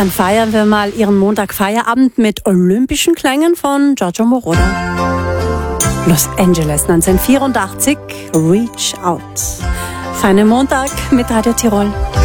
Dann feiern wir mal Ihren Montagfeierabend mit olympischen Klängen von Giorgio Moroder. Los Angeles 1984, Reach Out. Feinen Montag mit Radio Tirol.